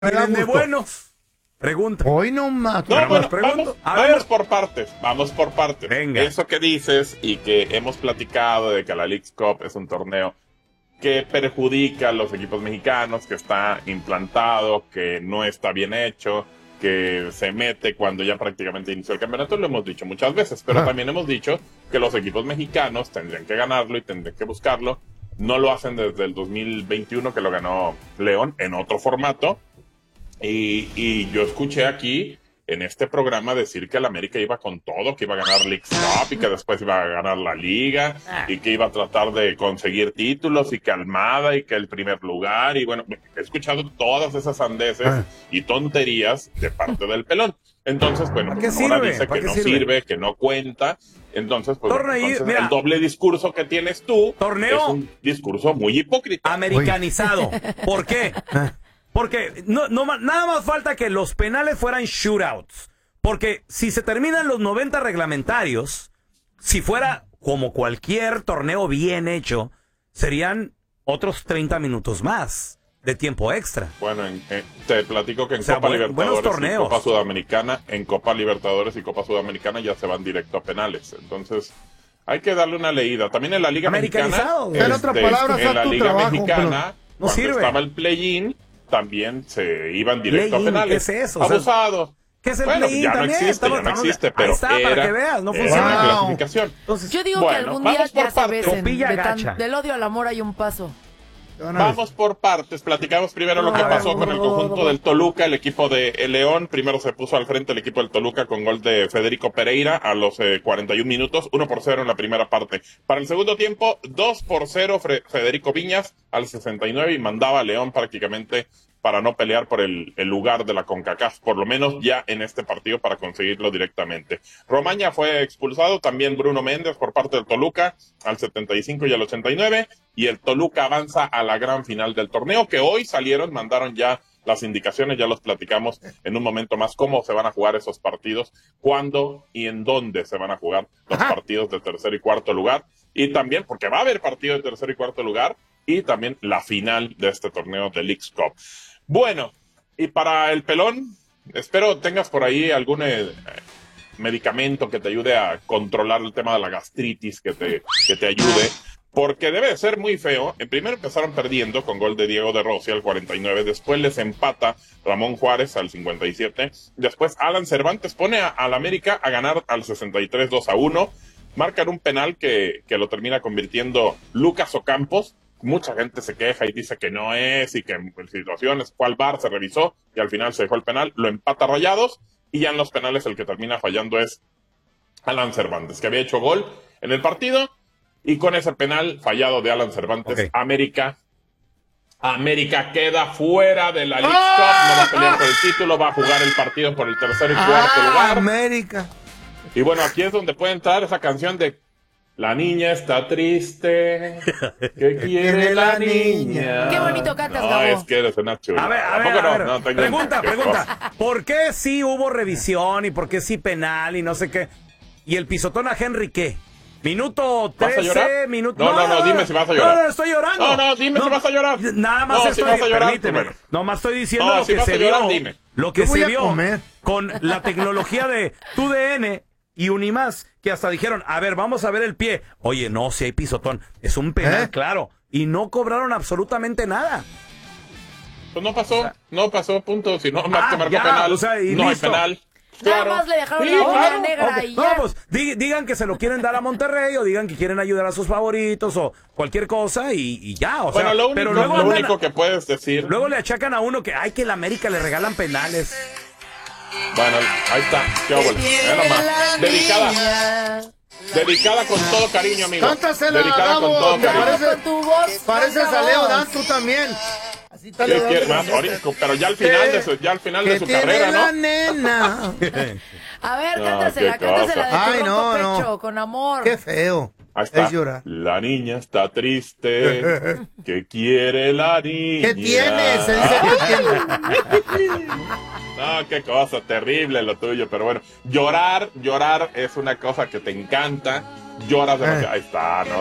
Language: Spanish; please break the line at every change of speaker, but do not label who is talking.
de buenos. Pregunta.
Hoy no más.
No, bueno, vamos por partes. Vamos por partes.
Venga.
Eso que dices y que hemos platicado de que la Leagues Cup es un torneo que perjudica a los equipos mexicanos, que está implantado, que no está bien hecho, que se mete cuando ya prácticamente inició el campeonato, lo hemos dicho muchas veces, pero también hemos dicho que los equipos mexicanos tendrían que ganarlo y tendrían que buscarlo. No lo hacen desde el 2021 que lo ganó León en otro formato. Y yo escuché aquí en este programa decir que el América iba con todo, que iba a ganar Leagues Cup y que después iba a ganar la Liga y que iba a tratar de conseguir títulos y que Almada y que el primer lugar. Y bueno, he escuchado todas esas sandeces y tonterías de parte del pelón. Entonces, bueno, pues ahora dice que no sirve, que no cuenta. Entonces, pues entonces, mira, el doble discurso que tienes tú es un discurso muy hipócrita.
Americanizado. ¿Por qué? Porque nada más falta que los penales fueran shootouts. Porque si se terminan los 90 reglamentarios, si fuera como cualquier torneo bien hecho, serían otros 30 minutos más de tiempo extra.
Bueno, te platico que en Copa Libertadores y Copa Sudamericana, ya se van directo a penales. Entonces, hay que darle una leída. También en la Liga Mexicana, en la Liga Mexicana, cuando estaba el play-in, también se iban directo a penales.
¿Qué es eso?
Abusado.
¿Qué es el play-in también?
Ya no existe, pero
para que veas, no funciona.
Una clasificación.
Entonces, yo digo que algún día ya se besen. Del odio al amor hay un paso.
Vamos por partes. Platicamos primero lo que pasó con el conjunto del Toluca, el equipo de León. Primero se puso al frente el equipo del Toluca con gol de Federico Pereira a los 41 minutos, 1-0 en la primera parte. Para el segundo tiempo, 2-0 Federico Viñas al 69 y mandaba a León prácticamente para no pelear por el lugar de la CONCACAF, por lo menos ya en este partido para conseguirlo directamente. Romaña fue expulsado, también Bruno Méndez por parte del Toluca al 75 y al 89, y el Toluca avanza a la gran final del torneo, que hoy mandaron ya las indicaciones, ya los platicamos en un momento más, cómo se van a jugar esos partidos, cuándo y en dónde se van a jugar los partidos de tercer y cuarto lugar, y también, porque va a haber partido de tercer y cuarto lugar, y también la final de este torneo de Leagues Cup. Bueno, y para el pelón, espero tengas por ahí algún medicamento que te ayude a controlar el tema de la gastritis, que te ayude, porque debe de ser muy feo. En primero empezaron perdiendo con gol de Diego de Rossi al 49, después les empata Ramón Juárez al 57, después Alan Cervantes pone al América a ganar al 63 2-1, marcan un penal que lo termina convirtiendo Lucas Ocampos. Mucha gente se queja y dice que no es, y que en situaciones fue al VAR, se revisó y al final se dejó el penal, lo empata Rayados, y ya en los penales el que termina fallando es Alan Cervantes, que había hecho gol en el partido, y con ese penal fallado de Alan Cervantes, América queda fuera de la Leagues Cup, no va a pelear por el título, va a jugar el partido por el tercer y cuarto lugar.
América.
Y bueno, aquí es donde puede entrar esa canción de La niña está triste. ¿Qué quiere la niña?
Qué bonito cantas, Gabo.
No, es que eres una chula.
A ver. Pregunta. ¿Por qué sí hubo revisión y por qué sí penal y no sé qué? ¿Y el pisotón a Henry qué? Minuto 13,
¿Vas a llorar?
minuto...
No, dime si vas a llorar.
No, estoy llorando.
No, dime si vas a llorar.
Nada más estoy...
si vas a llorar,
permíteme. Nomás estoy diciendo lo
si
que
vas
se
a llorar,
vio.
dime.
Lo que se vio
comer
con la tecnología de TUDN y Unimás, que hasta dijeron, a ver, vamos a ver el pie. Oye, no, si hay pisotón. Es un penal, claro. Y no cobraron absolutamente nada.
Pues no pasó, punto. Si no, más que marcó penal,
o sea,
no hay penal. Claro.
Nada más le dejaron la bola negra y ya.
No, pues digan que se lo quieren dar a Monterrey o digan que quieren ayudar a sus favoritos o cualquier cosa y ya, o sea.
Bueno, lo único que puedes decir.
Luego le achacan a uno que que el América le regalan penales.
Bueno, ahí está. Qué nomás. Dedicada con todo cariño, amigo.
Cántasela,
dedicada
Gabo,
con todo cariño.
Con tu voz.
Pareces a Leo Dan, tú también. Así está Leo Dan.
Pero ya al final de su carrera, ¿no?
La nena.
A ver, cántasela de tu pecho, con amor.
Qué feo.
Ahí está.
Es llorar.
La niña está triste. ¿Qué quiere la niña?
¿Qué tiene? Se dice que tiene.
No, qué cosa terrible lo tuyo, pero bueno, llorar es una cosa que te encanta. Lloras demasiado. Ahí está, ¿no?